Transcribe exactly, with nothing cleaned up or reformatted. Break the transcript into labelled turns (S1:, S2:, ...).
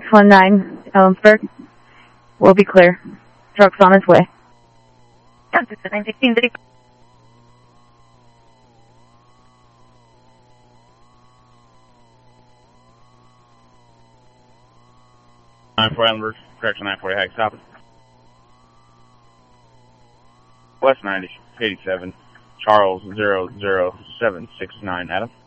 S1: six one nine, Ellensburg. We'll be clear. Truck's on its way. nine sixteen,
S2: nine four Ellensburg, correction nine forty, high, stop it. West ninety, eighty-seven, Charles zero zero seven six nine, Adam.